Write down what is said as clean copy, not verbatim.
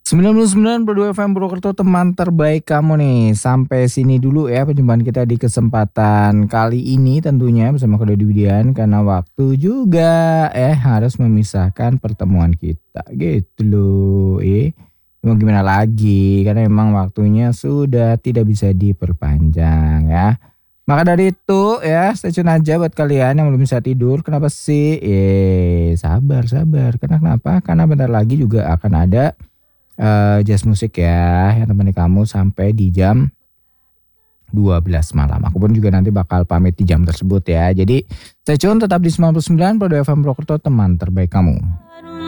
99,2 FM Purwokerto, teman terbaik kamu nih. Sampai sini dulu ya perjumpaan kita di kesempatan kali ini tentunya bersama Kode Dividian, karena waktu juga harus memisahkan pertemuan kita gitu loh. Mau gimana lagi, karena memang waktunya sudah tidak bisa diperpanjang ya. Maka dari itu ya, stay tune aja buat kalian yang belum bisa tidur. Kenapa sih? Sabar. Kenapa? Karena bentar lagi juga akan ada jazz musik ya yang temani kamu sampai di jam 12 malam. Aku pun juga nanti bakal pamit di jam tersebut ya. Jadi stay tune tetap di 99,2 FM Purwokerto, teman terbaik kamu.